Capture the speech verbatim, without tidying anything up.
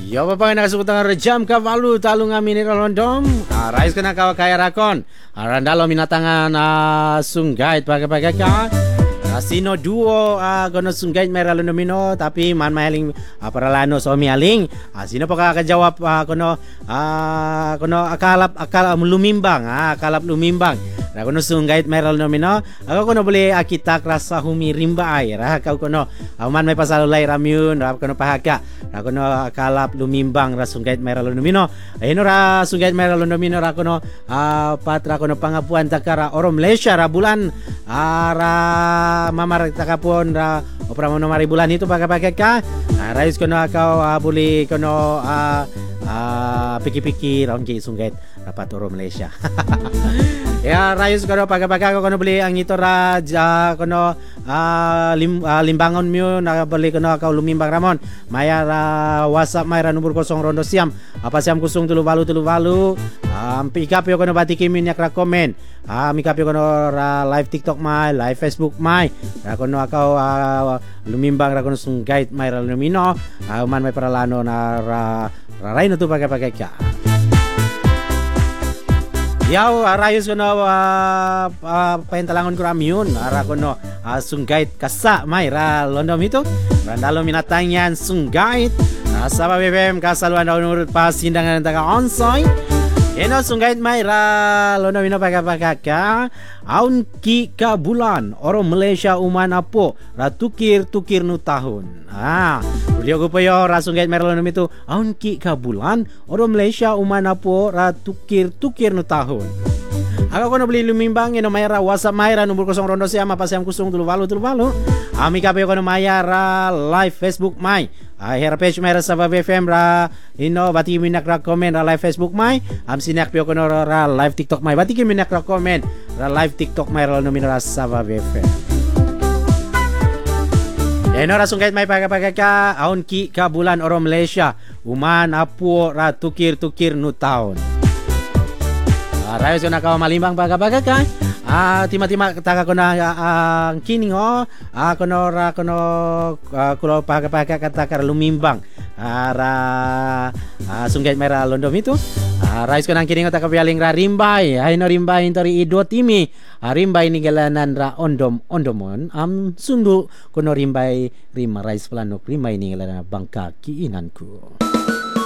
Ya bapa nak suka rejam kavalu talung amin rondom. Rais kena kawa kaya rakon. Randalo minatangan sunggait pakai-pakai ka. Sino duo kono sunggait meralo nomino tapi man maling paralano so mialing. Sino pa ka jawab kono kono akalap akal lumimbang akalap lumimbang. Ra kono sunggait meralo nomino. Ako kono boleh akitak rasa humi rimba air. Kau kono man may pasalulay ramyun ra kono pahaka. Ra kono akalap lumimbang ra sunggait meralo nomino. Ayno ra sunggait meralo nomino ra kono patra kono pangapuan takara oro Malaysia ra bulan ara mamar takapon ra opera mono mari bulan itu pakai-pakai ka. Rais kono kau boleh kono pikir-pikir ongki sunggait rapat oro Malaysia. Ya Rais kono pakai-pakai kono boleh ang ito ra kono lim, limbangon myo na boleh kono kau lumimbang ramon. Maya ra WhatsApp may ra nomor kosong rondo siam. Apa siam kusung tulu balu tulu balu. Um, pikap yo kono batiki minyak ra komen. Ah, mikap yo kono ra live TikTok mai, live Facebook mai. Ra kono akau uh, lumimbang ra kono sunggait mai ra lumino. Ah, man may paralano na ra ra raino tu pakai-pakai ka. Yaw arayos kono uh, uh, paintalangon ko ramyun. Ara kono uh, sunggait kasa mai ra londom itu. Randalo minatangyan sunggait. Uh, sa B B M kasaluan daw nurut pa sindangan taga onsoy. Eno sunggait mai ra lono mino pakai-pakai aun ki ka bulan oro Malaysia uman apo ra tukir-tukir nu tahun. Ah, beliau ko payo ra sunggait mai lono mito aun ki ka bulan oro Malaysia uman apo ra tukir-tukir nu tahun. Ako kono beli lumimbang eno mayara WhatsApp mayara nomor kosong rondo siam apa siam kusung tulu balu tulu balu. Ami kape kono mayara live Facebook mai. Ah hera page mayara sa B F M ra ino bati minak ra komen ra live Facebook mai. Am sinak pio kono ra live TikTok mai. Bati minak ra komen ra live TikTok mai ra nomino ra sa B F M. Eno ra sunggait mai pakai-pakai ka aun ki ka bulan oro Malaysia. Uman apu ra tukir-tukir nu taon. Rayos ko na kawa malimbang baga-baga ka. Ah, tima-tima taka ko na ang uh, kining o. Ah, kono ra kono uh, kulo paga-paga kata kar lumimbang. Ah, ra ah, sunggait mera londom itu. Ah, rayos ko na ang kining o taka pialing ra rimbay. Ay no rimbay intori idwa timi. Ah, rimbay ni galanan ra ondom ondomon. Am um, sundu kono rimbay rima rayos planok rimbay ni galanan bangka kiinanku.